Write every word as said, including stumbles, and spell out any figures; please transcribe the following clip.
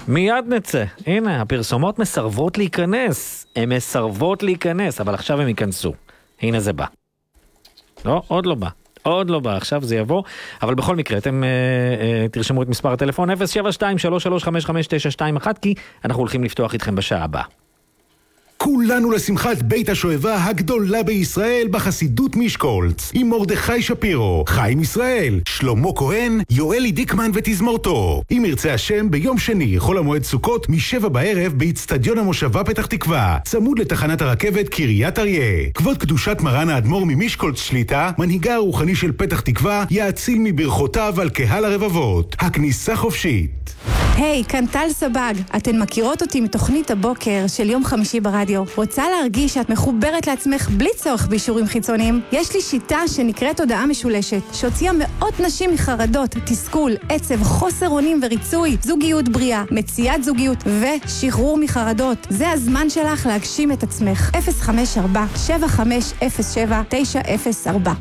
מיד נצא. הנה, הפרסומות מסרבות להיכנס. הן מסרבות להיכנס, אבל עכשיו הן ייכנסו. הנה זה בא. לא, עוד לא בא. עוד לא בא, עכשיו זה יבוא. אבל בכל מקרה, אתם אה, אה, תרשמו את מספר הטלפון אפס שבע שתיים שלוש שלוש חמש חמש תשע שתיים אחת, כי אנחנו הולכים לפתוח איתכם בשעה הבאה. כולנו לשמחת בית השואבה הגדולה בישראל בחסידות משקולץ, עם מרדכי שפירו, חיים ישראל, שלמה כהן, יואלי דיקמן ותזמורתו. אם ירצה השם, ביום שני, חול המועד סוכות, משבע בערב, באצטדיון המושבה פתח תקווה, צמוד לתחנת הרכבת קריית אריה. כבוד קדושת מרן האדמו"ר ממשקולץ שליטה, מנהיגה הרוחני של פתח תקווה, יאציל מברכותיו על קהל הרבבות. הכניסה חופשית. היי, hey, כאן טל סבג. אתן מכירות אותי מתוכנית הבוקר של יום חמישי ברדיו. רוצה להרגיש שאת מחוברת לעצמך בלי צורך באישורים חיצוניים? יש לי שיטה שנקראת הודעה משולשת, שהוציאה מאות נשים מחרדות, תסכול, עצב, חוסר אונים וריצוי, זוגיות בריאה, מציאת זוגיות ושחרור מחרדות. זה הזמן שלך להגשים את עצמך. אפס חמש ארבע שבע חמש אפס שבע תשע אפס ארבע